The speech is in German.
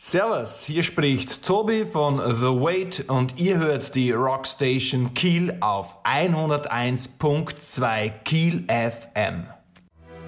Servus, hier spricht Tobi von The Wait und ihr hört die Rockstation Kiel auf 101.2 Kiel FM.